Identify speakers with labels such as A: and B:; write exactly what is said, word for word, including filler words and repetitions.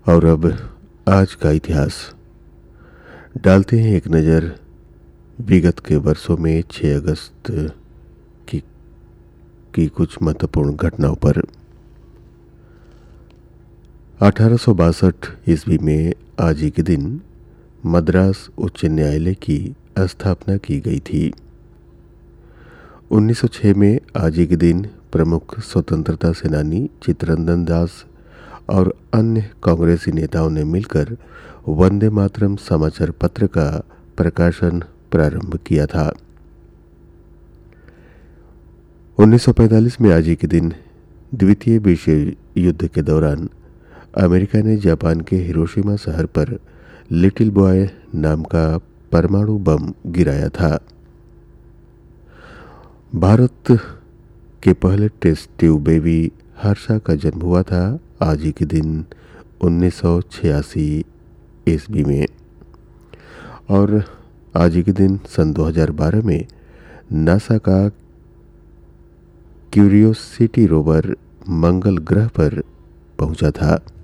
A: और अब आज का इतिहास डालते हैं एक नज़र विगत के वर्षों में छह अगस्त की की कुछ महत्वपूर्ण घटनाओं पर। अठारह सौ बासठ ईस्वी में आज ही के दिन मद्रास उच्च न्यायालय की स्थापना की गई थी। उन्नीस सौ छह में आज ही के दिन प्रमुख स्वतंत्रता सेनानी चित्तरंजन दास और अन्य कांग्रेसी नेताओं ने मिलकर वंदे मातरम समाचार पत्र का प्रकाशन प्रारंभ किया था। उन्नीस सौ पैंतालीस में आज ही के दिन द्वितीय विश्व युद्ध के दौरान अमेरिका ने जापान के हिरोशिमा शहर पर लिटिल बॉय नाम का परमाणु बम गिराया था। भारत के पहले टेस्ट ट्यूब बेबी हर्षा का जन्म हुआ था आज ही के दिन उन्नीस सौ छियासी ईस्वी में। और आज ही के दिन सन दो हज़ार बारह में नासा का क्यूरियोसिटी रोवर मंगल ग्रह पर पहुंचा था।